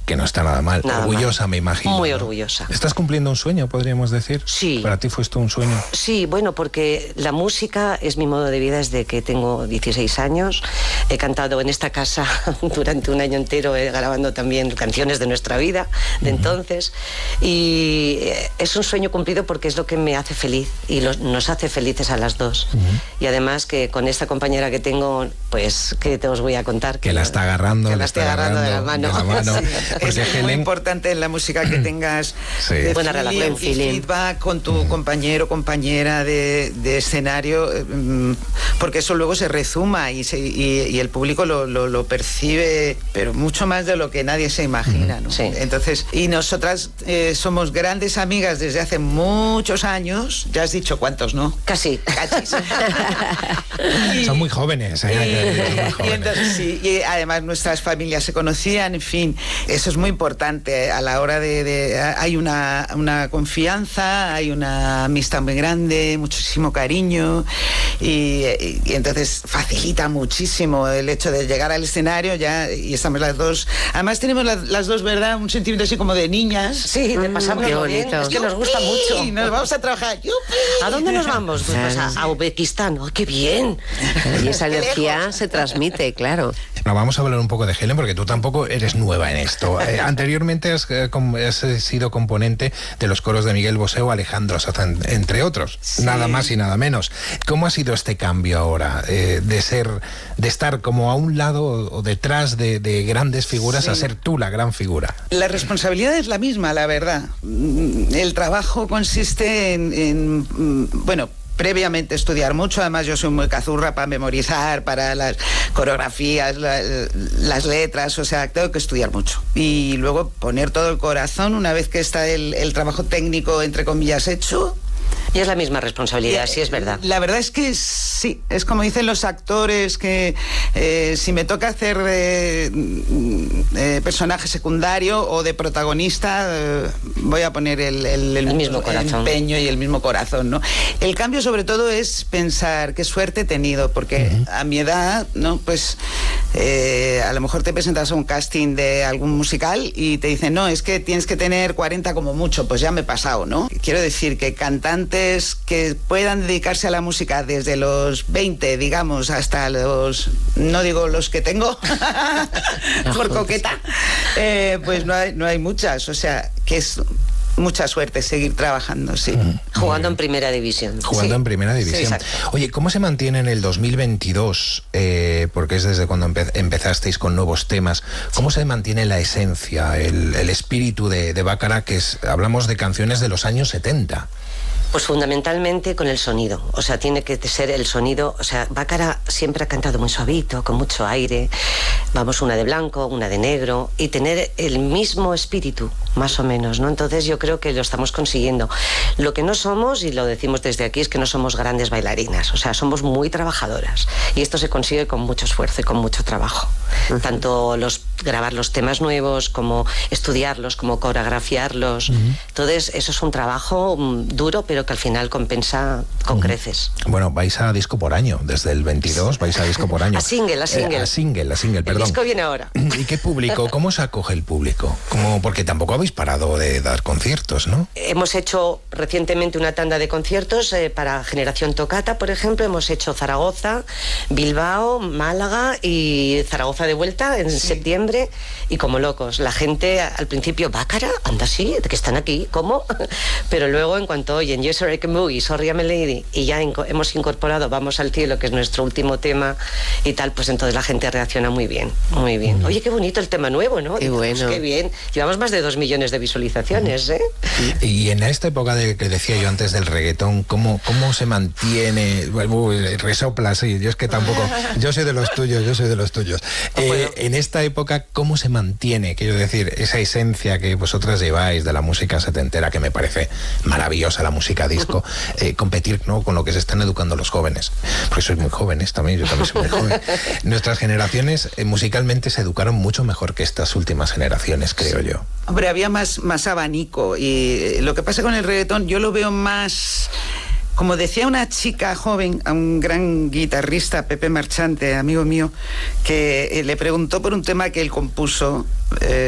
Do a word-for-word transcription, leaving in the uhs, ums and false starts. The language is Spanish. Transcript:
que no está nada mal. Nada orgullosa, mal. me imagino. Muy ¿no? orgullosa. ¿Estás cumpliendo un sueño, podríamos decir? Sí. ¿Para ti fue esto un sueño? Sí, bueno, porque la música es mi modo de vida desde que tengo dieciséis años. He cantado en esta casa durante un año entero, eh, grabando también canciones de nuestra vida, de uh-huh. entonces. Y es un sueño cumplido porque es lo que me hace feliz y los, nos hace felices a las dos. Uh-huh. Y además que con esta compañera que tengo, pues, ¿qué te os voy a contar? Que, que la está agarrando, que la la está estoy agarrando, agarrando de la mano. De la mano. Sí. Es Helen... muy importante en la música que tengas sí. de buena relación, y feedback con tu uh-huh. compañero, compañera de, de escenario, porque eso luego se rezuma y, se, y, y el público lo, lo, lo percibe, pero mucho más de lo que nadie se imagina, ¿no? Sí. Entonces, y nosotras eh, somos grandes amigas desde hace muchos años. Ya has dicho cuántos, ¿no? Casi. Cachis. y, son muy jóvenes, ¿eh? Y, son muy jóvenes. Y, entonces, sí, y además nuestras familias se conocían, en fin, eso es muy importante a la hora de... de hay una, una confianza, hay una amistad muy grande, muchísimo cariño y, y, y entonces facilita muchísimo el hecho de llegar al escenario ya y estamos las dos. Además tenemos la, las dos, ¿verdad? Un sentimiento así como de niñas. Sí, de pasárnoslo mm, bien. Es que nos gusta mucho. Nos vamos a trabajar. ¡Yupi! ¿A dónde nos vamos? Pues, pues a, a Uzbekistán. ¡Oh, qué bien! Y esa energía se transmite, claro. No, vamos a hablar un poco de Helen, porque tú tampoco eres nueva en esto. Eh, anteriormente has, eh, has sido componente de los coros de Miguel Bosé o Alejandro Sanz, entre otros. Sí. Nada más y nada menos. ¿Cómo ha sido este cambio ahora? Eh, de ser, de estar como a un lado o detrás de, de grandes figuras, sí, a ser tú la gran figura. La responsabilidad es la misma, la verdad. El trabajo consiste en, en bueno, previamente estudiar mucho. Además yo soy muy cazurra para memorizar, para las coreografías, la, las letras, o sea, tengo que estudiar mucho. Y luego poner todo el corazón una vez que está el, el trabajo técnico, entre comillas, hecho. Y es la misma responsabilidad, sí, es verdad. La verdad es que sí, es como dicen los actores, que eh, si me toca hacer de eh, personaje secundario o de protagonista, eh, voy a poner el, el, el, el mismo corazón, empeño y el mismo corazón, ¿no? El cambio sobre todo es pensar qué suerte he tenido, porque uh-huh. a mi edad, ¿no? Pues eh, a lo mejor te presentas a un casting de algún musical y te dicen, no, es que tienes que tener cuarenta como mucho, pues ya me he pasado, ¿no? Quiero decir que cantantes que puedan dedicarse a la música desde los veinte, digamos, hasta los, no digo los que tengo, por coqueta, eh, pues no hay, no hay muchas, o sea, que es mucha suerte seguir trabajando, sí. Uh-huh. Jugando en primera división. Jugando sí. en primera división. Sí, oye, ¿cómo se mantiene en el dos mil veintidós? Eh, porque es desde cuando empe- empezasteis con nuevos temas. ¿Cómo se mantiene la esencia, el, el espíritu de, de Bácara, que es, hablamos de canciones de los años setenta? Pues fundamentalmente con el sonido, o sea, tiene que ser el sonido, o sea, Bácara siempre ha cantado muy suavito, con mucho aire, vamos, una de blanco, una de negro, y tener el mismo espíritu, más o menos, ¿no? Entonces yo creo que lo estamos consiguiendo. Lo que no somos, y lo decimos desde aquí, es que no somos grandes bailarinas, o sea, somos muy trabajadoras, y esto se consigue con mucho esfuerzo y con mucho trabajo, uh-huh. tanto los grabar los temas nuevos, como estudiarlos, como coreografiarlos, uh-huh. entonces eso es un trabajo um, duro, pero que al final compensa con creces. Bueno, vais a disco por año, desde el veintidós vais a disco por año. A single, a single. Eh, a single, a single, perdón. El disco viene ahora. ¿Y qué público? ¿Cómo se acoge el público? ¿Cómo? Porque tampoco habéis parado de dar conciertos, ¿no? Hemos hecho recientemente una tanda de conciertos eh, para Generación Tocata, por ejemplo. Hemos hecho Zaragoza, Bilbao, Málaga y Zaragoza de vuelta en sí. septiembre, y como locos. La gente al principio, Bácara, anda así, que están aquí, ¿cómo? Pero luego en cuanto oyen Yes Sir I Can Boogie, Sorry I'm a Lady, y ya inco- hemos incorporado Vamos al Cielo, que es nuestro último tema y tal, pues entonces la gente reacciona muy bien, muy bien. Oye, qué bonito el tema nuevo, ¿no? Qué Digo, bueno. pues qué bien. Llevamos más de dos millones de visualizaciones, ¿eh? Y en esta época de, que decía yo antes del reggaetón, ¿cómo, cómo se mantiene? Uy, resopla, sí, yo es que tampoco, yo soy de los tuyos, yo soy de los tuyos. Oh, eh, bueno. En esta época, ¿cómo se mantiene, quiero decir, esa esencia que vosotras lleváis de la música setentera, que me parece maravillosa, la música disco, eh, competir, ¿no?, con lo que se están educando los jóvenes? Porque sois muy jóvenes también, yo también soy muy joven. Nuestras generaciones eh, musicalmente se educaron mucho mejor que estas últimas generaciones, creo yo. Hombre, había más, más abanico, y lo que pasa con el reggaetón, yo lo veo más... Como decía una chica joven, a un gran guitarrista, Pepe Marchante, amigo mío, que eh, le preguntó por un tema que él compuso, eh,